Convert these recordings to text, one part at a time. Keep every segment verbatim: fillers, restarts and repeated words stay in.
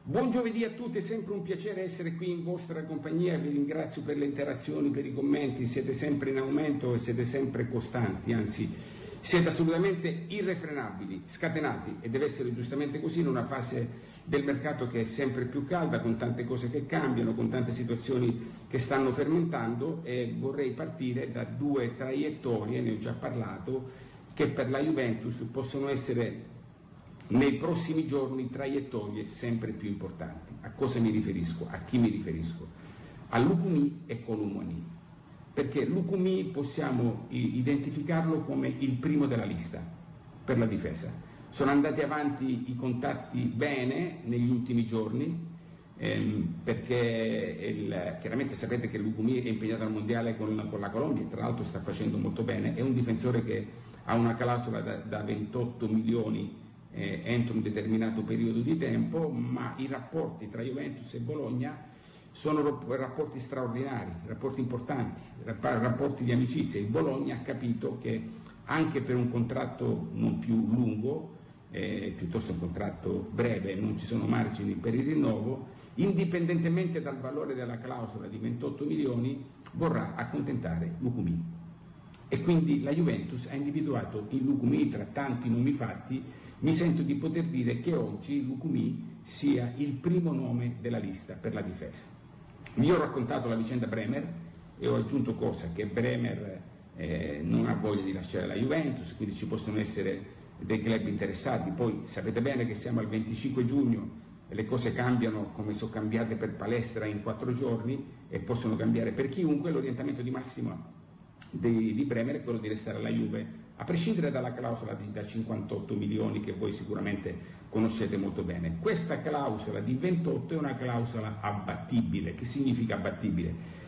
Buon giovedì a tutti, è sempre un piacere essere qui in vostra compagnia, vi ringrazio per le interazioni, per i commenti, siete sempre in aumento e siete sempre costanti, anzi siete assolutamente irrefrenabili, scatenati, e deve essere giustamente così in una fase del mercato che è sempre più calda, con tante cose che cambiano, con tante situazioni che stanno fermentando, e vorrei partire da due traiettorie, ne ho già parlato, che per la Juventus possono essere nei prossimi giorni traiettorie sempre più importanti. A cosa mi riferisco? A chi mi riferisco? A Lukumi e Koulibaly, perché Lukumi possiamo identificarlo come il primo della lista per la difesa. Sono andati avanti i contatti bene negli ultimi giorni, ehm, perché il, chiaramente sapete che Lukumi è impegnato al mondiale con, con la Colombia e tra l'altro sta facendo molto bene, è un difensore che ha una clausola da, da ventotto milioni Eh, entro un determinato periodo di tempo, ma i rapporti tra Juventus e Bologna sono rapporti straordinari, rapporti importanti, rapporti di amicizia. Il Bologna ha capito che anche per un contratto non più lungo, eh, piuttosto un contratto breve, non ci sono margini per il rinnovo, indipendentemente dal valore della clausola di ventotto milioni, vorrà accontentare Lukumi. E quindi la Juventus ha individuato in Lukumi, tra tanti nomi fatti, mi sento di poter dire che oggi Lukumi sia il primo nome della lista per la difesa. Vi ho raccontato la vicenda Bremer e ho aggiunto cosa? Che Bremer eh, non ha voglia di lasciare la Juventus, quindi ci possono essere dei club interessati. Poi sapete bene che siamo al venticinque giugno e le cose cambiano come sono cambiate per Palestra in quattro giorni e possono cambiare per chiunque. L'orientamento di massima di, di Bremer è quello di restare alla Juve, a prescindere dalla clausola di, da cinquantotto milioni che voi sicuramente conoscete molto bene. Questa clausola di ventotto è una clausola abbattibile. Che significa abbattibile?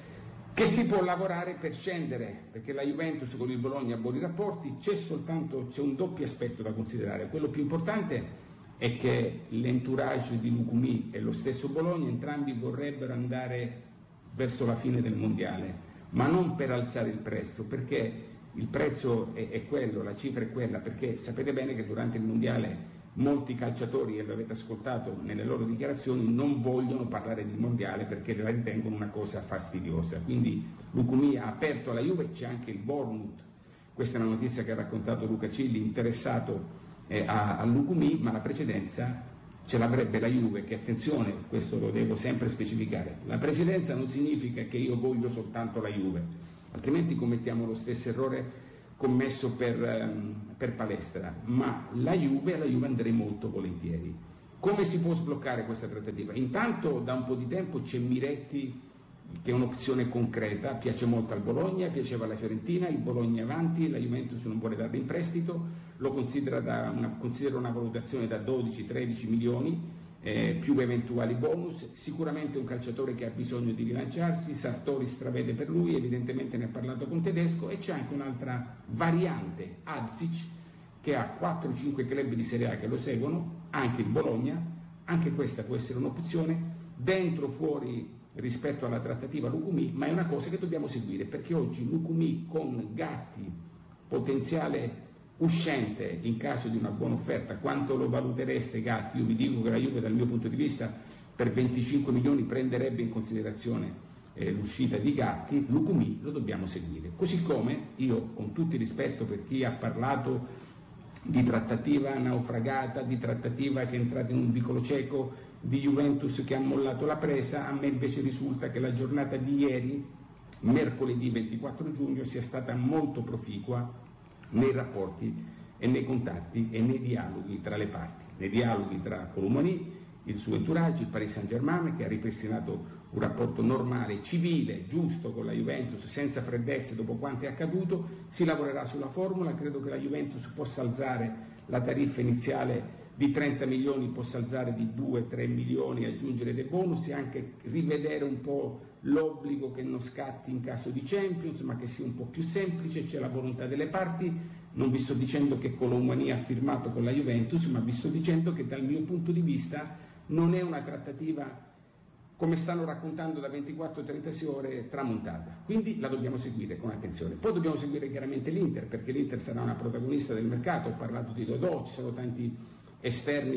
Che si può lavorare per scendere, perché la Juventus con il Bologna ha buoni rapporti. C'è soltanto c'è un doppio aspetto da considerare. Quello più importante è che l'entourage di Lukumi e lo stesso Bologna entrambi vorrebbero andare verso la fine del mondiale, ma non per alzare il prezzo, perché il prezzo è, è quello, la cifra è quella, perché sapete bene che durante il mondiale molti calciatori, e lo avete ascoltato nelle loro dichiarazioni, non vogliono parlare di mondiale perché la ritengono una cosa fastidiosa. Quindi Lukumi ha aperto alla Juve, c'è anche il Bournemouth, questa è una notizia che ha raccontato Luca Cilli, interessato eh, a, a Lukumi, ma la precedenza ce l'avrebbe la Juve, che attenzione, questo lo devo sempre specificare, la precedenza non significa che io voglio soltanto la Juve, altrimenti commettiamo lo stesso errore commesso per, um, per Palestra, ma la Juve, alla Juve andrei molto volentieri. Come si può sbloccare questa trattativa? Intanto da un po' di tempo c'è Miretti, che è un'opzione concreta, piace molto al Bologna, piaceva alla Fiorentina, il Bologna è avanti, la Juventus non vuole darlo in prestito, lo considera, da una, considera una valutazione da dodici tredici milioni, eh, più eventuali bonus. Sicuramente un calciatore che ha bisogno di rilanciarsi, Sartori stravede per lui, evidentemente ne ha parlato con Tedesco, e c'è anche un'altra variante, Adzic, che ha quattro cinque club di Serie A che lo seguono, anche il Bologna, anche questa può essere un'opzione, dentro fuori rispetto alla trattativa Lukumi, ma è una cosa che dobbiamo seguire, perché oggi Lukumi con Gatti, potenziale uscente in caso di una buona offerta, quanto lo valutereste Gatti? Io vi dico che la Juve dal mio punto di vista per venticinque milioni prenderebbe in considerazione eh, l'uscita di Gatti. Lukumi lo dobbiamo seguire, così come io, con tutto il rispetto per chi ha parlato di trattativa naufragata, di trattativa che è entrata in un vicolo cieco, di Juventus che ha mollato la presa, a me invece risulta che la giornata di ieri, mercoledì ventiquattro giugno, sia stata molto proficua nei rapporti e nei contatti e nei dialoghi tra le parti, nei dialoghi tra Koulibaly, il suo entourage, il Paris Saint-Germain, che ha ripristinato un rapporto normale, civile, giusto con la Juventus, senza freddezze dopo quanto è accaduto. Si lavorerà sulla formula, credo che la Juventus possa alzare la tariffa iniziale di trenta milioni, possa alzare di due tre milioni, aggiungere dei bonus e anche rivedere un po' l'obbligo che non scatti in caso di Champions, ma che sia un po' più semplice. C'è la volontà delle parti. Non vi sto dicendo che Koulibaly ha firmato con la Juventus, ma vi sto dicendo che dal mio punto di vista non è una trattativa, come stanno raccontando da ventiquattro trentasei ore, tramontata. Quindi la dobbiamo seguire con attenzione. Poi dobbiamo seguire chiaramente l'Inter, perché l'Inter sarà una protagonista del mercato. Ho parlato di Dodò, ci sono tanti esterni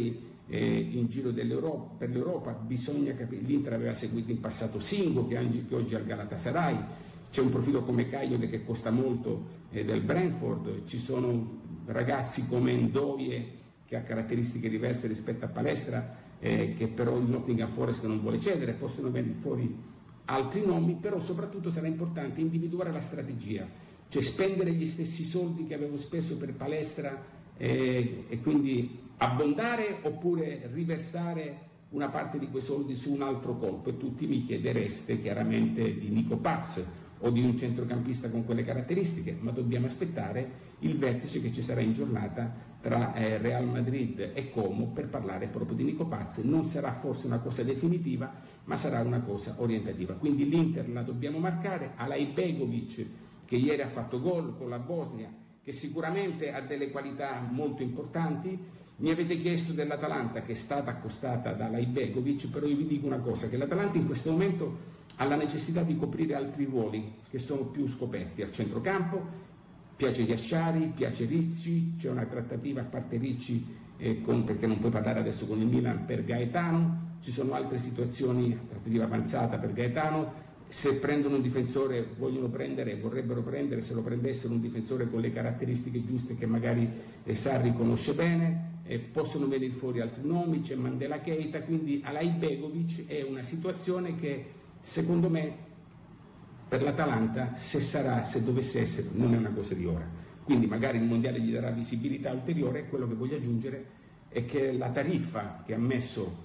eh, in giro dell'Europa, per l'Europa. Bisogna capire, l'Inter aveva seguito in passato Singo, che, che oggi è al Galatasaray, c'è un profilo come Kayode che costa molto eh, del Brentford, ci sono ragazzi come Ndoye che ha caratteristiche diverse rispetto a Palestra, eh, che però il Nottingham Forest non vuole cedere, possono venire fuori altri nomi, però soprattutto sarà importante individuare la strategia, cioè spendere gli stessi soldi che avevo speso per Palestra eh, e quindi abbondare, oppure riversare una parte di quei soldi su un altro colpo. E tutti mi chiedereste chiaramente di Nico Paz o di un centrocampista con quelle caratteristiche, ma dobbiamo aspettare il vertice che ci sarà in giornata tra eh, Real Madrid e Como per parlare proprio di Nico Paz. Non sarà forse una cosa definitiva, ma sarà una cosa orientativa. Quindi l'Inter la dobbiamo marcare. Alaibegovic, che ieri ha fatto gol con la Bosnia, che sicuramente ha delle qualità molto importanti. Mi avete chiesto dell'Atalanta, che è stata accostata da Alaibegovic, però io vi dico una cosa, che l'Atalanta in questo momento ha la necessità di coprire altri ruoli che sono più scoperti al centrocampo. Piace Yashari, piace Ricci, c'è una trattativa a parte Ricci eh, con, perché non puoi parlare adesso con il Milan, per Gaetano, ci sono altre situazioni, trattativa avanzata per Gaetano. Se prendono un difensore, vogliono prendere, vorrebbero prendere, se lo prendessero un difensore con le caratteristiche giuste che magari eh, Sarri conosce bene, eh, possono venire fuori altri nomi, c'è Mandela Keita, quindi Alaibegovic è una situazione che secondo me per l'Atalanta, se sarà, se dovesse essere, non è una cosa di ora, quindi magari il mondiale gli darà visibilità ulteriore. Quello che voglio aggiungere è che la tariffa che ha messo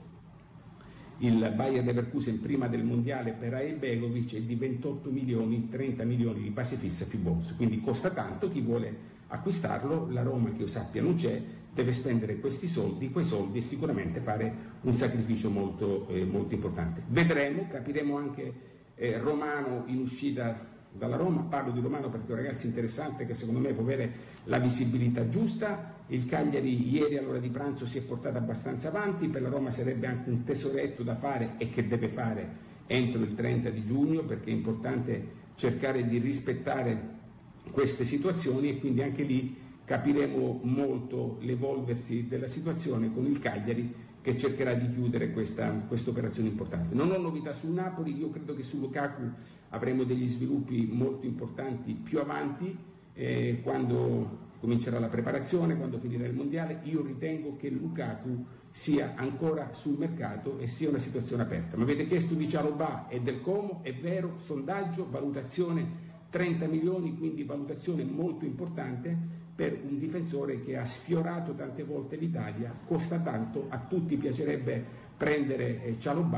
il Bayer Leverkusen prima del mondiale per Alaibegovic è di ventotto milioni, trenta milioni di base fissa più bonus, quindi costa tanto. Chi vuole acquistarlo, la Roma, che io sappia non c'è, deve spendere questi soldi, quei soldi, e sicuramente fare un sacrificio molto, eh, molto importante. Vedremo, capiremo anche eh, Romano in uscita dalla Roma. Parlo di Romano perché è un ragazzo interessante che secondo me può avere la visibilità giusta. Il Cagliari ieri all'ora di pranzo si è portato abbastanza avanti, per la Roma sarebbe anche un tesoretto da fare e che deve fare entro il trenta di giugno, perché è importante cercare di rispettare queste situazioni, e quindi anche lì capiremo molto l'evolversi della situazione con il Cagliari, che cercherà di chiudere questa questa operazione importante. Non ho novità sul Napoli, io credo che su Lukaku avremo degli sviluppi molto importanti più avanti, eh, quando comincerà la preparazione, quando finirà il mondiale. Io ritengo che Lukaku sia ancora sul mercato e sia una situazione aperta. Mi avete chiesto di Cialobà e del Como, è vero, sondaggio, valutazione trenta milioni, quindi valutazione molto importante per un difensore che ha sfiorato tante volte l'Italia, costa tanto, a tutti piacerebbe prendere Cialobà.